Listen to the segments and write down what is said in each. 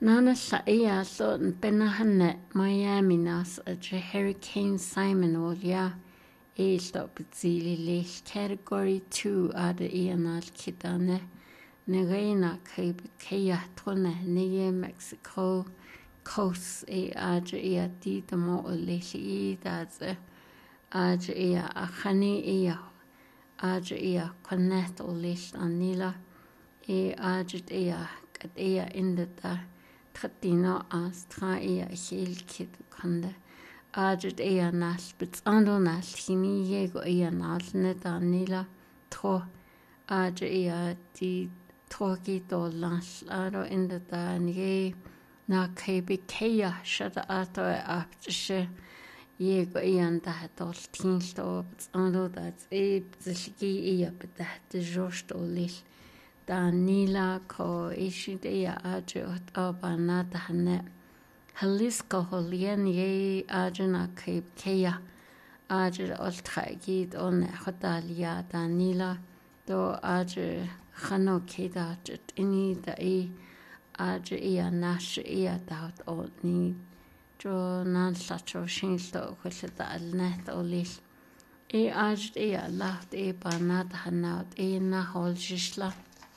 Nana Saia thought in Benahanet, Miami Nas, a Hurricane Simon Olia, a stop Zili Category 2 Ada Ianal Kidane, Nerena Cape Kaya Tone, Nye Mexico, Coast a Adria di the Mo Lili, that's Adria Ahani Ea, Adria Conet or Lish Anila, a Adria at Ea in the Tratino as tra ea heel kid kande. Ajet ea nas, but ando nas, hini yego ea nas net anila tro. Ajet ea di troki do las ado in the da nye na kebi kea shada ato e aptishe. Yego ea da dol tinsto, but ando that's e bzilgi ea, but that the jost o lish. Danila ko ishidea ajut obanata hane. Halisco holien ye ajuna cape kea. Ajur oltragid on hodalia Danila. Do ajur hano keda jut ini da e ajur ea nash ea daut o ni. Jo nan sacho shinsto kwishita alnet o lish. E ajur ea laft e banata hanaut e na hol shishla.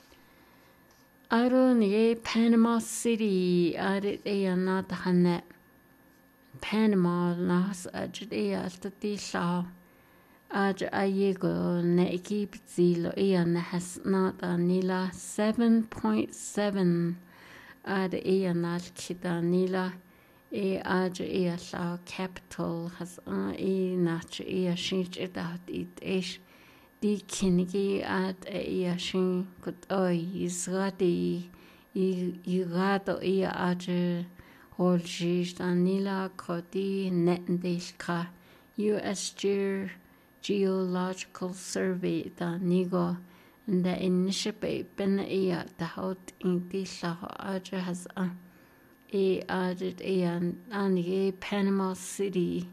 Aron ye Panama City arit ea nat hanet. Panama nas ajit ea stati shaw. Aj ayego ne ekip zilo ea nahas nat anila 7.7 ad ea nat kita nila e aj ea shaw capital has e nat ea shinch edat it ish. Di kinigi at ea shin kut oi izgati igato ea aje holjish anila koti netendishka US Geological Survey da nigo da inishipe ben ea da hot in disha aje has e aje ea an Panama City.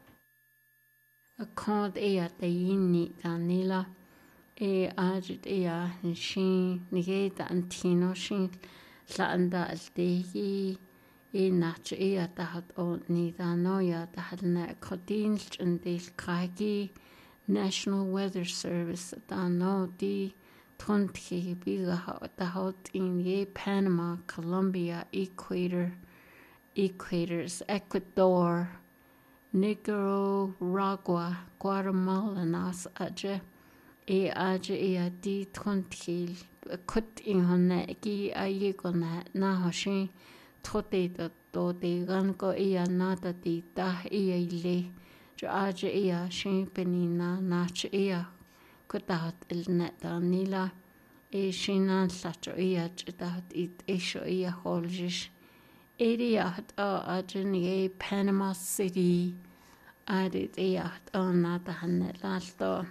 A called ea the yini danila e ajit ea shin nigeta antino shin laanda aldegi e nach ea dahat o nidanoya dahatna kodin chandil kagi National Weather Service dano di tonti biga dahat in ye Panama, Colombia, Ecuador, Nicaragua, Guatemala nas aje e aje e di tontil kut in hone gi ayegona na hoshi tote do de ganko e nada di da e le jo aje e shin penina nach e kutat il net nila e shinan sacho e dat it e sho e holjish Idiot aje Panama City added nata hanet lasto.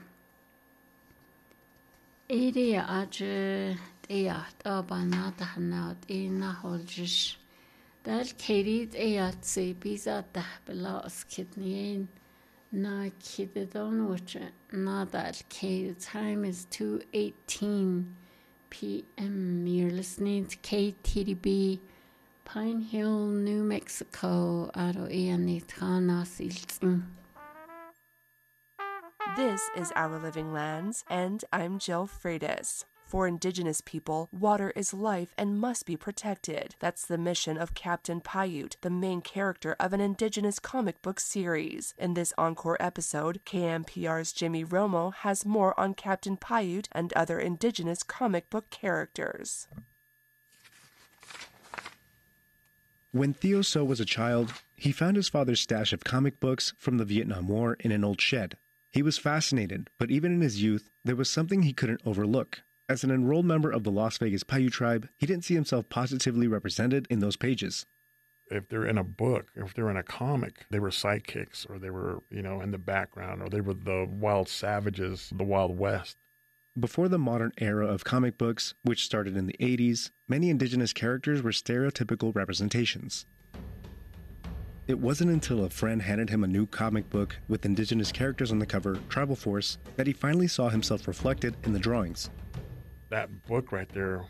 Idiot aje banata hanat na holjish. Dal kedid se biza belas kidneyin na kididon which na dal kedid time is 2:18 p.m. You're listening to KTDB Pine Hill, New Mexico, This is Our Living Lands, and I'm Jill Freitas. For Indigenous people, water is life and must be protected. That's the mission of Captain Paiute, the main character of an Indigenous comic book series. In this encore episode, KMPR's Jimmy Romo has more on Captain Paiute and other Indigenous comic book characters. When Theo So was a child, he found his father's stash of comic books from the Vietnam War in an old shed. He was fascinated, but even in his youth, there was something he couldn't overlook. As an enrolled member of the Las Vegas Paiute tribe, he didn't see himself positively represented in those pages. If they're in a book, if they're in a comic, they were sidekicks, or they were, in the background, or they were the wild savages, the Wild West. Before the modern era of comic books, which started in the 80s, many Indigenous characters were stereotypical representations. It wasn't until a friend handed him a new comic book with Indigenous characters on the cover, Tribal Force, that he finally saw himself reflected in the drawings. That book right there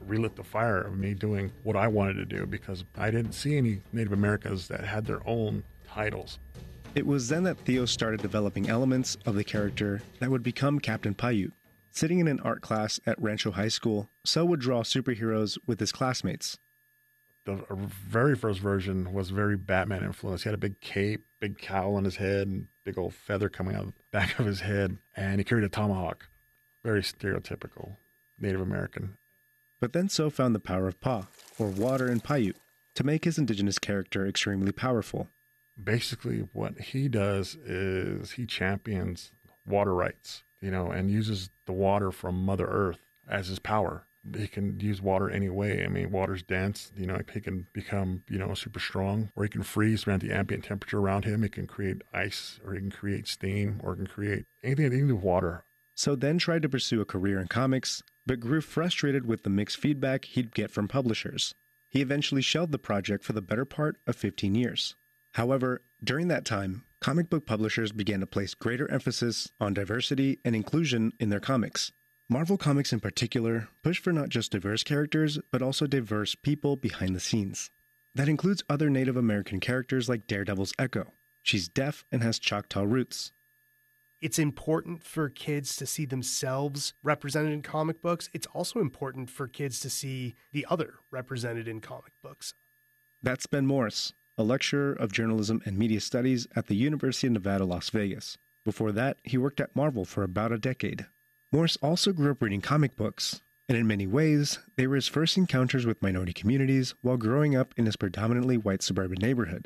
relit the fire of me doing what I wanted to do, because I didn't see any Native Americans that had their own titles. It was then that Theo started developing elements of the character that would become Captain Paiute. Sitting in an art class at Rancho High School, So would draw superheroes with his classmates. The very first version was very Batman influenced. He had a big cape, big cowl on his head, and big old feather coming out of the back of his head, and he carried a tomahawk. Very stereotypical Native American. But then So found the power of Pa, or water in Paiute, to make his indigenous character extremely powerful. Basically, what he does is he champions water rights, and uses the water from Mother Earth as his power. He can use water any way. I mean, water's dense, he can become, super strong, or he can freeze around the ambient temperature around him. He can create ice, or he can create steam, or he can create anything to do with water. So then tried to pursue a career in comics, but grew frustrated with the mixed feedback he'd get from publishers. He eventually shelved the project for the better part of 15 years. However, during that time, comic book publishers began to place greater emphasis on diversity and inclusion in their comics. Marvel Comics in particular pushed for not just diverse characters, but also diverse people behind the scenes. That includes other Native American characters like Daredevil's Echo. She's deaf and has Choctaw roots. It's important for kids to see themselves represented in comic books. It's also important for kids to see the other represented in comic books. That's Ben Morris, a lecturer of journalism and media studies at the University of Nevada, Las Vegas. Before that, he worked at Marvel for about a decade. Morris also grew up reading comic books, and in many ways, they were his first encounters with minority communities while growing up in his predominantly white suburban neighborhood.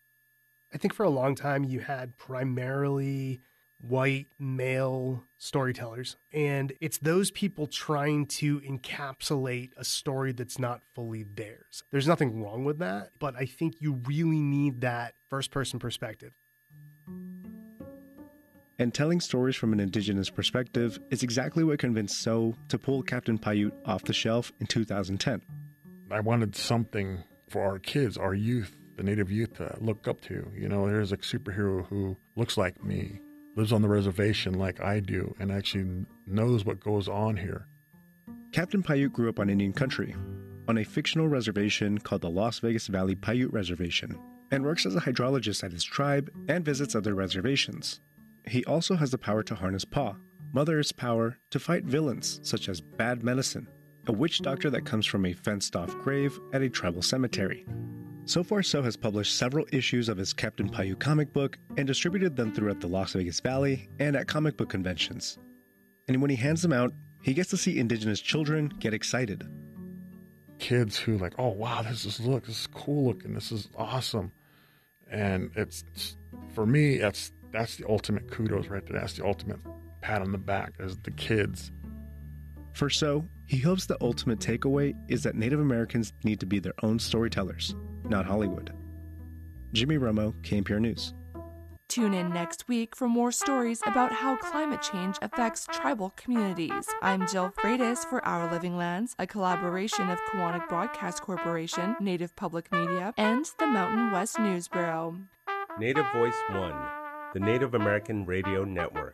I think for a long time you had primarily white male storytellers, and it's those people trying to encapsulate a story that's not fully theirs. There's nothing wrong with that, but I think you really need that first-person perspective. And telling stories from an indigenous perspective is exactly what convinced So to pull Captain Paiute off the shelf in 2010. I wanted something for our kids, our youth, the Native youth to look up to. There's a superhero who looks like me, lives on the reservation like I do, and actually knows what goes on here. Captain Paiute grew up on Indian country, on a fictional reservation called the Las Vegas Valley Paiute Reservation, and works as a hydrologist at his tribe and visits other reservations. He also has the power to harness Pa, Mother Earth's power to fight villains such as Bad Medicine, a witch doctor that comes from a fenced-off grave at a tribal cemetery. So far, So has published several issues of his Captain Paiute comic book and distributed them throughout the Las Vegas Valley and at comic book conventions. And when he hands them out, he gets to see indigenous children get excited. Kids who oh wow, this is cool looking, this is awesome. And it's, for me, that's the ultimate kudos right there. That's the ultimate pat on the back, as the kids. For So, he hopes the ultimate takeaway is that Native Americans need to be their own storytellers, not Hollywood. Jimmy Romo, KNPR News. Tune in next week for more stories about how climate change affects tribal communities. I'm Jill Freitas for Our Living Lands, a collaboration of Kiwanis Broadcast Corporation, Native Public Media, and the Mountain West News Bureau. Native Voice One, the Native American Radio Network.